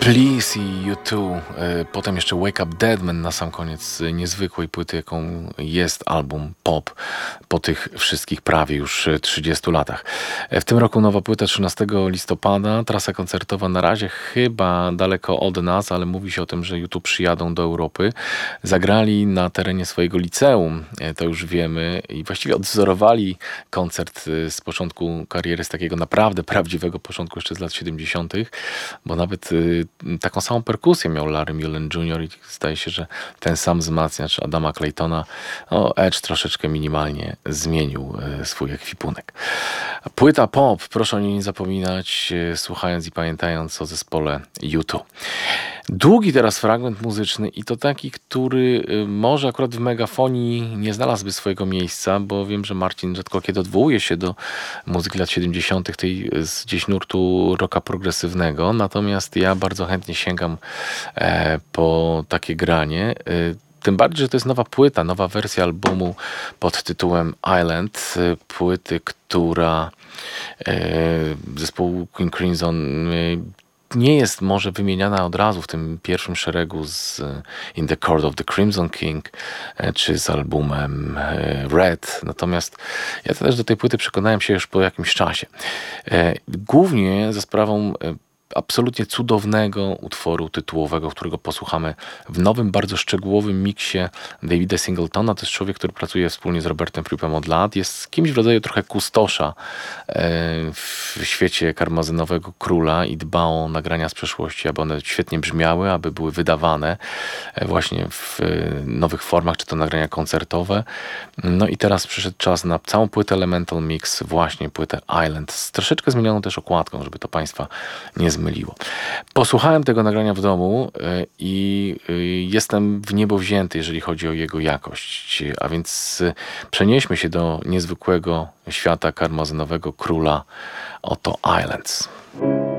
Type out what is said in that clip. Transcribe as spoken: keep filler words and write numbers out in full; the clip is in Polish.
Please i U dwa, potem jeszcze Wake Up Deadman na sam koniec niezwykłej płyty, jaką jest album Pop po tych wszystkich prawie już trzydziestu latach. W tym roku nowa płyta trzynastego listopada, trasa koncertowa na razie chyba daleko od nas, ale mówi się o tym, że U dwa przyjadą do Europy. Zagrali na terenie swojego liceum, to już wiemy, i właściwie odwzorowali koncert z początku kariery, z takiego naprawdę prawdziwego początku jeszcze z lat siedemdziesiątych, bo nawet taką samą perkusję miał Larry Mullen junior i zdaje się, że ten sam wzmacniacz Adama Claytona, no, Edge troszeczkę minimalnie zmienił swój ekwipunek. Płyta Pop, proszę o niej nie zapominać, słuchając i pamiętając o zespole U dwa. Długi teraz fragment muzyczny i to taki, który może akurat w Megafonii nie znalazłby swojego miejsca, bo wiem, że Marcin rzadko kiedy odwołuje się do muzyki lat siedemdziesiątych, tej z gdzieś nurtu rocka progresywnego, natomiast ja bardzo chętnie sięgam e, po takie granie. E, Tym bardziej, że to jest nowa płyta, nowa wersja albumu pod tytułem Island. Płyty, która e, zespołu King Crimson e, nie jest może wymieniana od razu w tym pierwszym szeregu z In the Court of the Crimson King czy z albumem Red. Natomiast ja też do tej płyty przekonałem się już po jakimś czasie. Głównie za sprawą absolutnie cudownego utworu tytułowego, którego posłuchamy w nowym, bardzo szczegółowym miksie Davida Singletona. To jest człowiek, który pracuje wspólnie z Robertem Frippem od lat. Jest kimś w rodzaju trochę kustosza w świecie karmazynowego króla i dba o nagrania z przeszłości, aby one świetnie brzmiały, aby były wydawane właśnie w nowych formach, czy to nagrania koncertowe. No i teraz przyszedł czas na całą płytę Elemental Mix, właśnie płytę Island, z troszeczkę zmienioną też okładką, żeby to Państwa nie zmyliło. Posłuchałem tego nagrania w domu i jestem w niebo wzięty, jeżeli chodzi o jego jakość. A więc przenieśmy się do niezwykłego świata karmazynowego króla. Oto Islands.